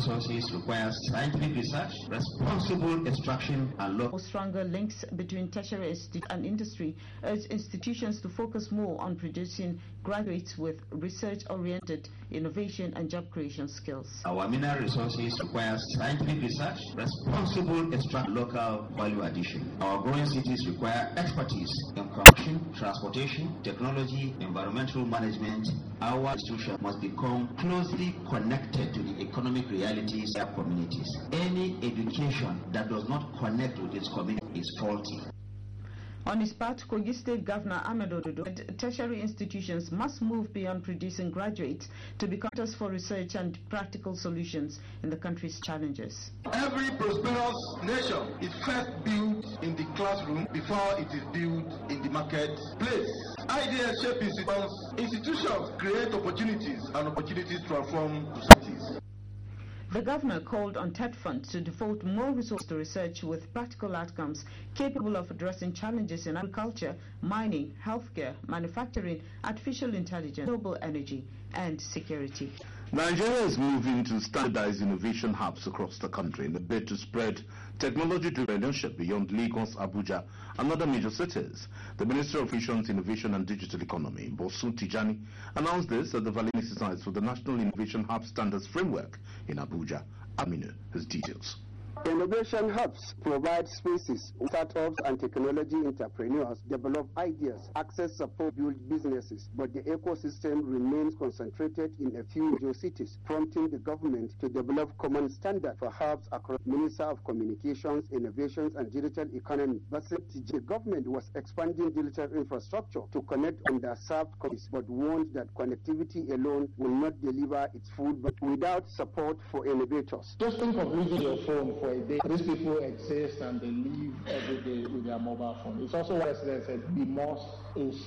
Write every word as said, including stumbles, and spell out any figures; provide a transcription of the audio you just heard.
resources requires scientific research, responsible extraction, and local. Stronger links between tertiary and industry urge institutions to focus more on producing graduates with research-oriented innovation and job creation skills. Our mineral resources requires scientific research, responsible extraction, local value addition. Our growing cities require expertise in construction, transportation, technology, environmental management. Our institution must become closely connected to the economic realities of communities. Any education that does not connect with its community is faulty. On his part, Kogi State Governor Ahmed Ododo said tertiary institutions must move beyond producing graduates to become centers for research and practical solutions in the country's challenges. Every prosperous nation is first built in the classroom before it is built in the marketplace. Ideas shape institutions. Institutions create opportunities, and opportunities transform societies. The governor called on TED Fund to devote more resources to research with practical outcomes capable of addressing challenges in agriculture, mining, healthcare, manufacturing, artificial intelligence, renewable energy, and security. Nigeria is moving to standardize innovation hubs across the country in a bid to spread technology entrepreneurship beyond Lagos, Abuja, and other major cities. The Minister of Visions, Innovation and Digital Economy, Bosu Tijani, announced this at the Valley exercise for the National Innovation Hub Standards Framework in Abuja. Aminu has details. Innovation hubs provide spaces where startups and technology entrepreneurs develop ideas, access support, build businesses, but the ecosystem remains concentrated in a few major cities, prompting the government to develop common standards for hubs across the Minister of Communications, Innovations and Digital Economy. The government was expanding digital infrastructure to connect underserved countries, but warned that connectivity alone will not deliver its full value without support for innovators. Just think of losing your phone for a day. These people exist and they live every day with their mobile phone. It's also what I said, we must